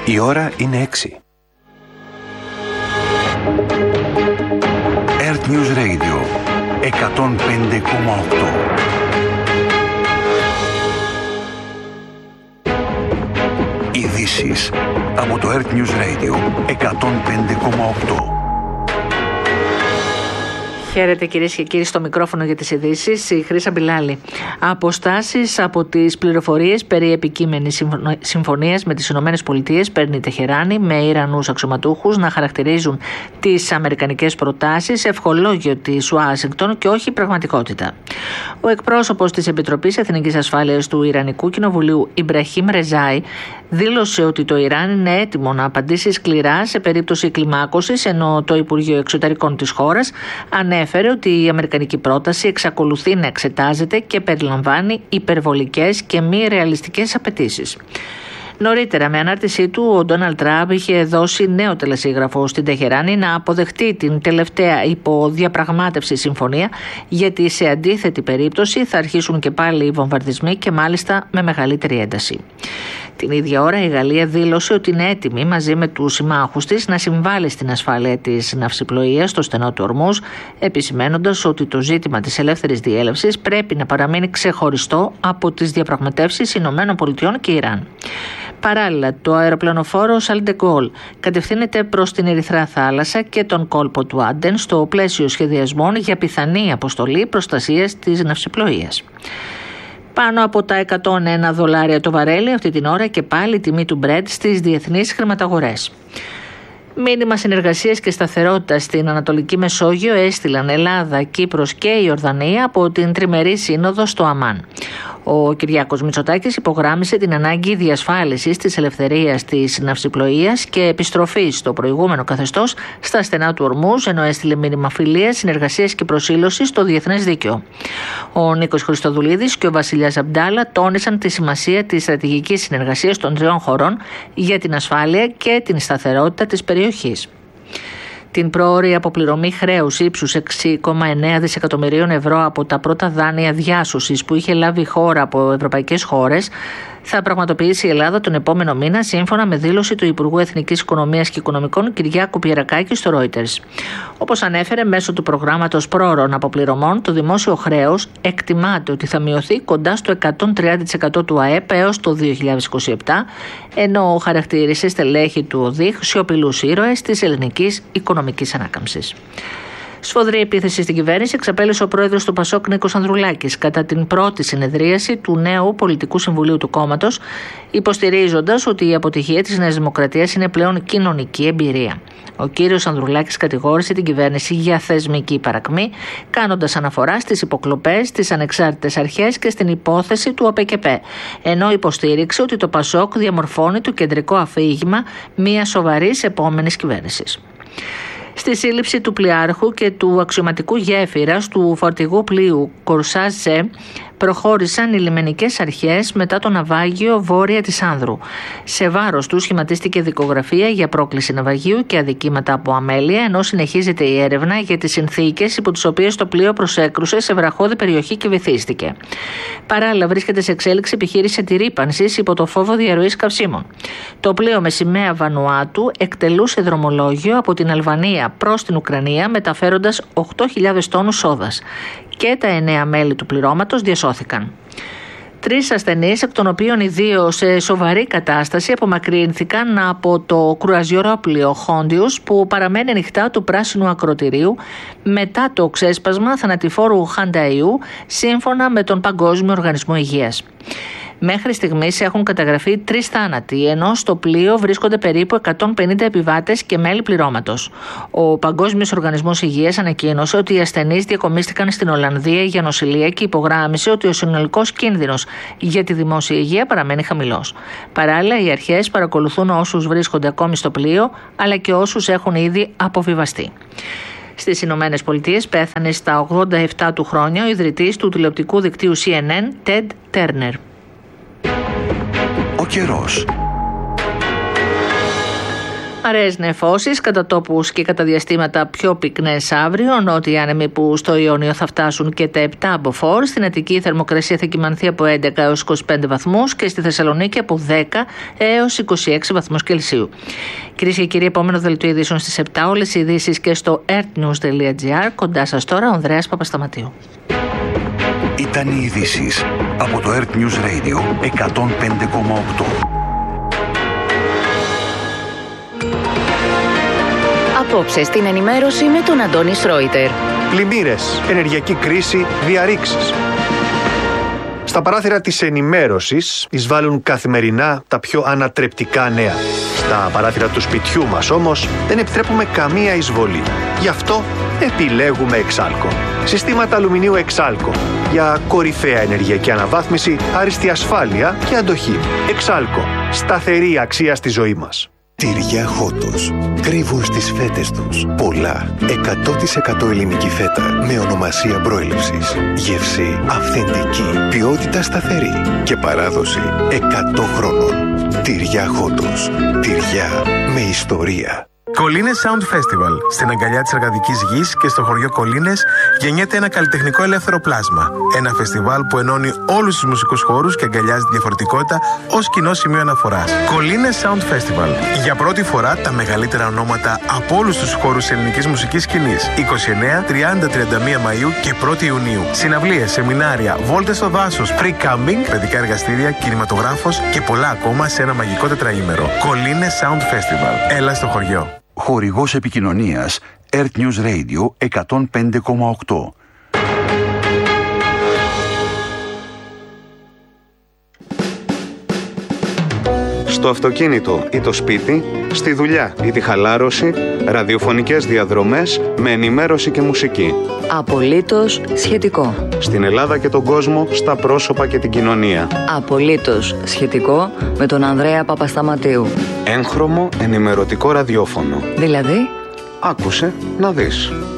Η ώρα είναι 6. Earth News Radio 105,8. Ειδήσεις από το Earth News Radio 105,8. Χαίρετε κυρίες και κύριοι, στο μικρόφωνο για τις ειδήσεις η Χρύσα Μπιλάλη. Αποστάσεις από τις πληροφορίες περί επικείμενης συμφωνίας με τις ΗΠΑ παίρνει η Τεχεράνη με Ιρανούς αξιωματούχους να χαρακτηρίζουν τις αμερικανικές προτάσεις ευχολόγιο της Ουάσιγκτον και όχι πραγματικότητα. Ο εκπρόσωπος της Επιτροπής Εθνικής Ασφάλειας του Ιρανικού Κοινοβουλίου, Ιμπραχίμ Ρεζάι, δήλωσε ότι το Ιράν είναι έτοιμο να απαντήσει σκληρά σε περίπτωση κλιμάκωσης, ενώ το Υπουργείο Εξωτερικών της χώρας ανέφερε ότι η αμερικανική πρόταση εξακολουθεί να εξετάζεται και περιλαμβάνει υπερβολικές και μη ρεαλιστικές απαιτήσεις. Νωρίτερα, με ανάρτησή του, ο Ντόναλντ Τραμπ είχε δώσει νέο τελεσίγραφο στην Τεχεράνη να αποδεχτεί την τελευταία υποδιαπραγμάτευση συμφωνία, γιατί σε αντίθετη περίπτωση θα αρχίσουν και πάλι οι βομβαρδισμοί και μάλιστα με μεγαλύτερη ένταση. Την ίδια ώρα η Γαλλία δήλωσε ότι είναι έτοιμη μαζί με τους συμμάχους της να συμβάλλει στην ασφάλεια της ναυσιπλοείας στο στενό του Ορμούζ, επισημαίνοντας ότι το ζήτημα της ελεύθερης διέλευσης πρέπει να παραμείνει ξεχωριστό από τις διαπραγματεύσεις ΗΠΑ και Ιράν. Παράλληλα, το αεροπλανοφόρο Charles de Gaulle κατευθύνεται προς την Ερυθρά Θάλασσα και τον κόλπο του Άντεν στο πλαίσιο σχεδιασμών για πιθανή αποστολή προστασίας της ναυσιπλοείας. Πάνω από τα $101 το βαρέλι αυτή την ώρα και πάλι η τιμή του Brent στις διεθνείς χρηματαγορές. Μήνυμα συνεργασίας και σταθερότητας στην Ανατολική Μεσόγειο έστειλαν Ελλάδα, Κύπρος και η Ιορδανία από την τριμερή σύνοδο στο Αμάν. Ο Κυριάκος Μητσοτάκης υπογράμμισε την ανάγκη διασφάλισης της ελευθερίας της ναυσιπλοείας και επιστροφής στο προηγούμενο καθεστώς στα στενά του Ορμούζ, ενώ έστειλε μήνυμα φιλίας, συνεργασίας και προσήλωσης στο διεθνές δίκαιο. Ο Νίκος Χριστοδουλίδης και ο Βασιλιάς Αμπντάλα τόνισαν τη σημασία της στρατηγικής συνεργασίας των τριών χωρών για την ασφάλεια και την σταθερότητα της περιοχής. Την πρόωρη αποπληρωμή χρέους ύψους 6,9 δισεκατομμυρίων ευρώ από τα πρώτα δάνεια διάσωσης που είχε λάβει η χώρα από ευρωπαϊκές χώρες θα πραγματοποιήσει η Ελλάδα τον επόμενο μήνα, σύμφωνα με δήλωση του Υπουργού Εθνικής Οικονομίας και Οικονομικών Κυριάκου Πιερακάκη στο Reuters. Όπως ανέφερε, μέσω του προγράμματος πρόωρων αποπληρωμών, το δημόσιο χρέος εκτιμάται ότι θα μειωθεί κοντά στο 130% του ΑΕΠ έως το 2027, ενώ χαρακτήρισε στελέχη του ΟΔΙΧ σιωπηλούς ήρωες της ελληνικής οικονομικής ανάκαμψης. Σφοδρή επίθεση στην κυβέρνηση εξαπέλυσε ο πρόεδρος του ΠΑΣΟΚ Νίκος Ανδρουλάκης κατά την πρώτη συνεδρίαση του νέου Πολιτικού Συμβουλίου του κόμματος, υποστηρίζοντας ότι η αποτυχία της Νέας Δημοκρατίας είναι πλέον κοινωνική εμπειρία. Ο κύριος Ανδρουλάκης κατηγόρησε την κυβέρνηση για θεσμική παρακμή, κάνοντας αναφορά στις υποκλοπές, στις ανεξάρτητες αρχές και στην υπόθεση του ΟΠΕΚΕΠΕ, ενώ υποστήριξε ότι το ΠΑΣΟΚ διαμορφώνει το κεντρικό αφήγημα μιας σοβαρής επόμενης κυβέρνησης. Στη σύλληψη του πλοιάρχου και του αξιωματικού γέφυρας του φορτηγού πλοίου Κορσάζε προχώρησαν οι λιμενικές αρχές μετά το ναυάγιο βόρεια της Άνδρου. Σε βάρος του σχηματίστηκε δικογραφία για πρόκληση ναυαγίου και αδικήματα από αμέλεια, ενώ συνεχίζεται η έρευνα για τις συνθήκες υπό τις οποίες το πλοίο προσέκρουσε σε βραχώδη περιοχή και βυθίστηκε. Παράλληλα, βρίσκεται σε εξέλιξη επιχείρηση αντιρρήπανσης υπό το φόβο διαρροής καυσίμων. Το πλοίο με σημαία Βανουάτου εκτελούσε δρομολόγιο από την Αλβανία προς την Ουκρανία, μεταφέροντας 8.000 τόνους σόδας. Και τα 9 μέλη του πληρώματος διασώθηκαν. 3 ασθενείς, εκ των οποίων οι 2 σε σοβαρή κατάσταση, απομακρύνθηκαν από το κρουαζιερόπλοιο Χόντιους που παραμένει ανοιχτά του πράσινου ακρωτηρίου μετά το ξέσπασμα θανατηφόρου χανταϊού, σύμφωνα με τον Παγκόσμιο Οργανισμό Υγείας. Μέχρι στιγμής έχουν καταγραφεί 3 θάνατοι, ενώ στο πλοίο βρίσκονται περίπου 150 επιβάτες και μέλη πληρώματος. Ο Παγκόσμιος Οργανισμός Υγείας ανακοίνωσε ότι οι ασθενείς διακομίστηκαν στην Ολλανδία για νοσηλεία και υπογράμμισε ότι ο συνολικός κίνδυνος για τη δημόσια υγεία παραμένει χαμηλός. Παράλληλα, οι αρχές παρακολουθούν όσους βρίσκονται ακόμη στο πλοίο, αλλά και όσους έχουν ήδη αποβιβαστεί. Στις Ηνωμένες Πολιτείες πέθανε στα 87 του χρόνια ο ιδρυτής του τηλεοπτικού δικτύου CNN, Ted Turner. Ο καιρός. Αραιές νεφώσεις, κατά τόπους και κατά διαστήματα πιο πυκνές αύριο. Νότιοι άνεμοι που στο Ιόνιο θα φτάσουν και τα 7 μποφόρ. Στην Αττική η θερμοκρασία θα κυμανθεί από 11 έως 25 βαθμούς και στη Θεσσαλονίκη από 10 έως 26 βαθμούς Κελσίου. Κυρίες και κύριοι, επόμενο δελτίο ειδήσεων στις 7. Όλες οι ειδήσεις και στο earthnews.gr. Κοντά σας τώρα ο Ανδρέας Παπασταματίου. Ήταν οι ειδήσεις από το Earth News Radio 105,8. Απόψε στην ενημέρωση με τον Αντώνη Σρόιτερ. Πλημμύρες, ενεργειακή κρίση, διαρρήξεις. Στα παράθυρα της ενημέρωσης εισβάλλουν καθημερινά τα πιο ανατρεπτικά νέα. Στα παράθυρα του σπιτιού μας όμως δεν επιτρέπουμε καμία εισβολή. Γι' αυτό επιλέγουμε Εξάλκο. Συστήματα αλουμινίου Εξάλκο για κορυφαία ενεργειακή αναβάθμιση, άριστη ασφάλεια και αντοχή. Εξάλκο. Σταθερή αξία στη ζωή μας. Τυριά Χότος. Κρύβουν στις φέτες τους πολλά 100% ελληνική φέτα με ονομασία προέλευσης. Γεύση αυθεντική, ποιότητα σταθερή και παράδοση 100 χρόνων. Τυριά Χότος. Τυριά με ιστορία. Κολλήνες Sound Festival. Στην αγκαλιά της εργατικής γης και στο χωριό Κολλήνες γεννιέται ένα καλλιτεχνικό ελεύθερο πλάσμα. Ένα φεστιβάλ που ενώνει όλους τους μουσικούς χώρους και αγκαλιάζει τη διαφορετικότητα ως κοινό σημείο αναφοράς. Κολλήνες Sound Festival. Για πρώτη φορά τα μεγαλύτερα ονόματα από όλους τους χώρους της ελληνικής μουσικής σκηνής. 29, 30, 31 Μαΐου και 1η Ιουνίου. Συναυλίες, σεμινάρια, βόλτες στο δάσος, free camping, παιδικά εργαστήρια, κινηματογράφος και πολλά ακόμα σε ένα μαγικό τετραήμερο. Κολλήνες Sound Festival. Έλα στο χωριό. Χορηγός επικοινωνίας Earth News Radio 105,8. Στο αυτοκίνητο ή το σπίτι, στη δουλειά ή τη χαλάρωση, ραδιοφωνικές διαδρομές με ενημέρωση και μουσική. Απολύτως σχετικό. Στην Ελλάδα και τον κόσμο, στα πρόσωπα και την κοινωνία. Απολύτως σχετικό με τον Ανδρέα Παπασταματίου. Έγχρωμο ενημερωτικό ραδιόφωνο. Δηλαδή, άκουσε να δεις.